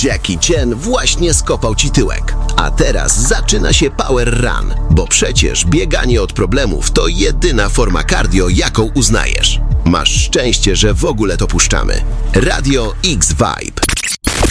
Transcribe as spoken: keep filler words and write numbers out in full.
Jackie Chan właśnie skopał ci tyłek. A teraz zaczyna się power run, bo przecież bieganie od problemów to jedyna forma cardio, jaką uznajesz. Masz szczęście, że w ogóle to puszczamy. Radio X Vibe.